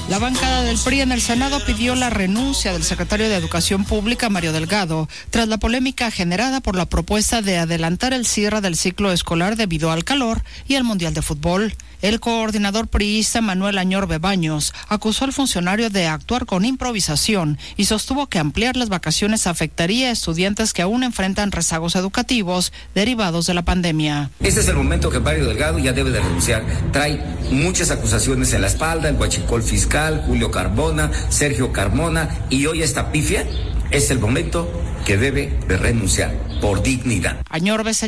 La bancada del PRI en el Senado pidió la renuncia del secretario de Educación Pública, Mario Delgado, tras la polémica generada por la propuesta de adelantar el cierre del ciclo escolar debido al calor y el Mundial de Fútbol. El coordinador priista Manuel Añorbe Baños acusó al funcionario de actuar con improvisación y sostuvo que ampliar las vacaciones afectaría a estudiantes que aún enfrentan rezagos educativos derivados de la pandemia. Este es el momento que Mario Delgado ya debe de renunciar. Trae muchas acusaciones en la espalda, el huachicol fiscal, Julio Carbona, Sergio Carmona, y hoy esta pifia. Es el momento que debe de renunciar por dignidad. Añorbe